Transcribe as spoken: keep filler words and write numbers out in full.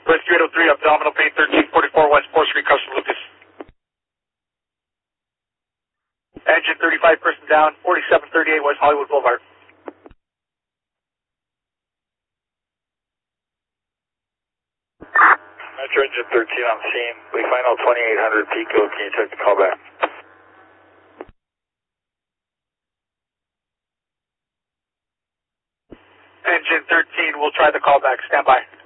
Rescue eight oh three, abdominal pain, thirteen forty-four West fourth Street, Custer Lucas. Engine thirty-five, person down, forty-seven thirty-eight West Hollywood Boulevard. Metro Engine thirteen on scene. We final twenty-eight hundred Pico. Can you check the callback? Engine thirteen, we'll try the callback. Stand by.